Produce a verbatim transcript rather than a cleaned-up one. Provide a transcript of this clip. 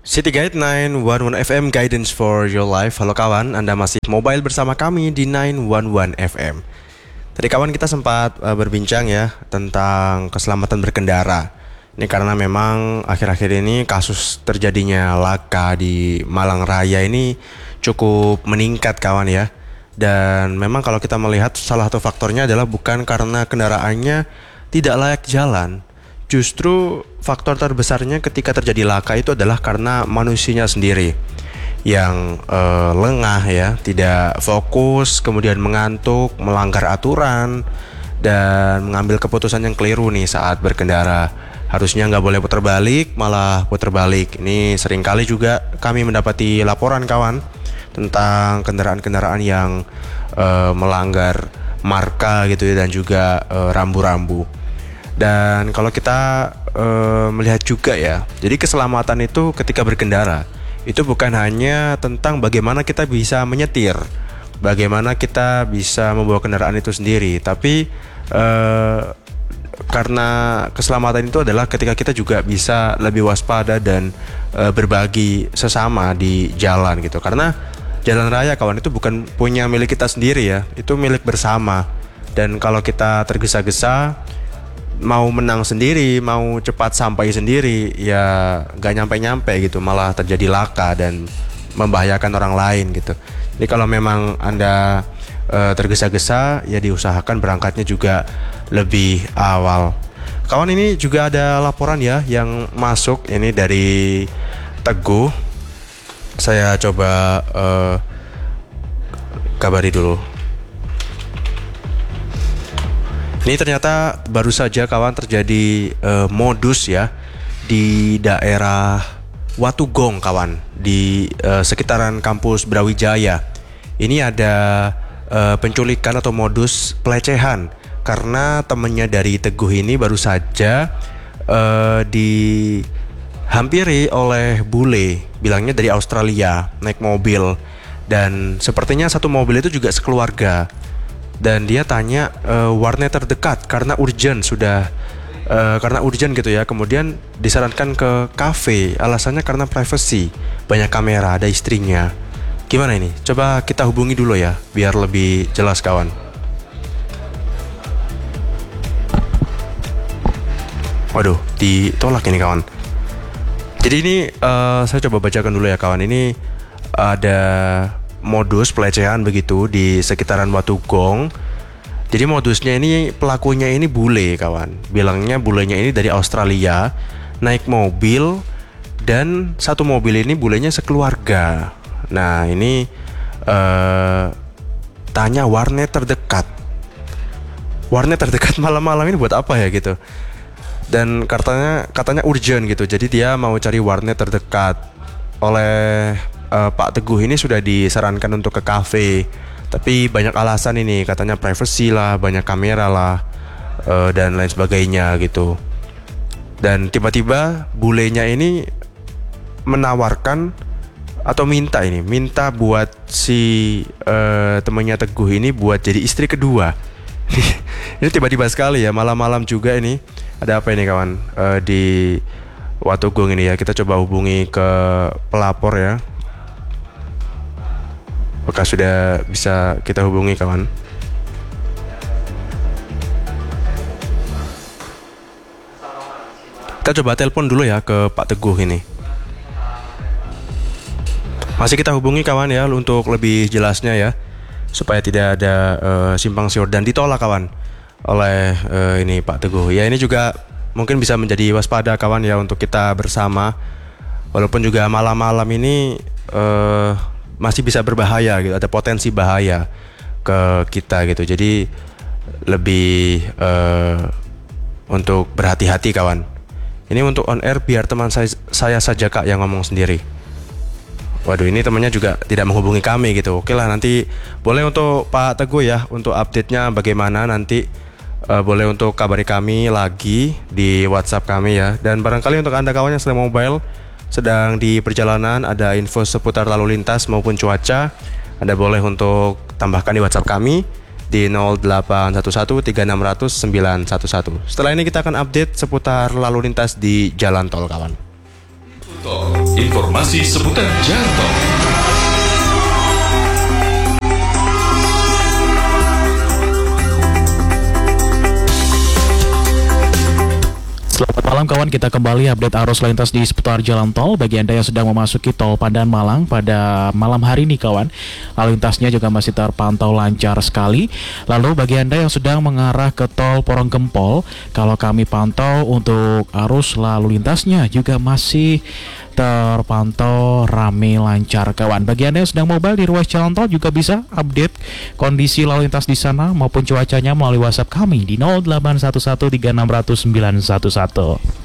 City Guide sembilan satu satu F M Guidance for Your Life. Halo kawan, Anda masih mobile bersama kami di sembilan satu satu F M. Tadi kawan kita sempat uh, berbincang ya tentang keselamatan berkendara. Ini karena memang akhir-akhir ini kasus terjadinya laka di Malang Raya ini cukup meningkat kawan ya. Dan memang kalau kita melihat salah satu faktornya adalah bukan karena kendaraannya tidak layak jalan. Justru faktor terbesarnya ketika terjadi laka itu adalah karena manusianya sendiri yang uh, lengah ya, tidak fokus, kemudian mengantuk, melanggar aturan, dan mengambil keputusan yang keliru nih saat berkendara. Harusnya nggak boleh putar balik, malah putar balik. Ini seringkali juga kami mendapati laporan kawan tentang kendaraan-kendaraan yang uh, melanggar marka gitu ya, dan juga uh, rambu-rambu. Dan kalau kita uh, melihat juga ya, jadi keselamatan itu ketika berkendara itu bukan hanya tentang bagaimana kita bisa menyetir, bagaimana kita bisa membawa kendaraan itu sendiri, tapi uh, karena keselamatan itu adalah ketika kita juga bisa lebih waspada dan uh, berbagi sesama di jalan gitu. Karena jalan raya kawan itu bukan punya milik kita sendiri ya, itu milik bersama. Dan kalau kita tergesa-gesa, mau menang sendiri, mau cepat sampai sendiri, ya gak nyampe-nyampe gitu, malah terjadi laka dan membahayakan orang lain gitu. Jadi kalau memang Anda e, tergesa-gesa, ya diusahakan berangkatnya juga lebih awal. Kawan, ini juga ada laporan ya yang masuk ini dari Teguh. Saya coba e, kabari dulu. Ini ternyata baru saja kawan terjadi uh, modus ya di daerah Watugong kawan, di uh, sekitaran kampus Brawijaya. Ini ada uh, penculikan atau modus pelecehan karena temannya dari Teguh ini baru saja uh, dihampiri oleh bule, bilangnya dari Australia, naik mobil, dan sepertinya satu mobil itu juga sekeluarga. Dan dia tanya uh, warnet terdekat karena urgent sudah uh, karena urgent gitu ya. Kemudian disarankan ke kafe, alasannya karena privacy, banyak kamera, ada istrinya. Gimana ini? Coba kita hubungi dulu ya biar lebih jelas kawan. Waduh, ditolak ini kawan. Jadi ini uh, saya coba bacakan dulu ya kawan. Ini ada modus pelecehan begitu di sekitaran Watugong. Jadi modusnya ini, pelakunya ini bule kawan. Bilangnya bulenya ini dari Australia, naik mobil, dan satu mobil ini bulenya sekeluarga. Nah ini uh, tanya warnet terdekat. Warnet terdekat malam-malam ini buat apa ya gitu. Dan katanya katanya urgent gitu. Jadi dia mau cari warnet terdekat. Oleh Uh, Pak Teguh ini sudah disarankan untuk ke kafe, tapi banyak alasan ini, katanya privacy lah, banyak kamera lah, uh, dan lain sebagainya gitu. Dan tiba-tiba bulenya ini menawarkan atau minta ini, minta buat si uh, temannya Teguh ini buat jadi istri kedua. Ini tiba-tiba sekali ya, malam-malam juga ini. Ada apa ini kawan uh, di Watugong ini ya? Kita coba hubungi ke pelapor ya. Apakah sudah bisa kita hubungi kawan? Kita coba telepon dulu ya ke Pak Teguh ini. Masih kita hubungi kawan ya untuk lebih jelasnya ya, supaya tidak ada uh, simpang siur dan ditolak kawan oleh uh, ini Pak Teguh. Ya ini juga mungkin bisa menjadi waspada kawan ya untuk kita bersama. Walaupun juga malam-malam ini uh, masih bisa berbahaya gitu, ada potensi bahaya ke kita gitu. Jadi lebih uh, untuk berhati-hati kawan. Ini untuk on air biar teman saya, saya saja kak yang ngomong sendiri. Waduh, ini temannya juga tidak menghubungi kami gitu. Oke lah, nanti boleh untuk Pak Teguh ya untuk update-nya bagaimana nanti uh, boleh untuk kabari kami lagi di WhatsApp kami ya. Dan barangkali untuk Anda kawan yang sedang mobile, sedang di perjalanan, ada info seputar lalu lintas maupun cuaca, Anda boleh untuk tambahkan di WhatsApp kami di nol delapan satu satu tiga enam nol nol sembilan satu satu. Setelah ini kita akan update seputar lalu lintas di jalan tol kawan. informasi seputar jalan tol. Selamat malam kawan, kita kembali update arus lalu lintas di seputar jalan tol. Bagi Anda yang sedang memasuki tol Pandaan Malang pada malam hari ini kawan, lalu lintasnya juga masih terpantau lancar sekali. Lalu bagi Anda yang sedang mengarah ke tol Porong Gempol, kalau kami pantau untuk arus lalu lintasnya juga masih terpantau rame lancar kawan. Bagi Anda yang sedang mobile di ruas jalan tol juga bisa update kondisi lalu lintas di sana maupun cuacanya melalui WhatsApp kami di nol delapan satu satu tiga enam nol nol sembilan satu satu.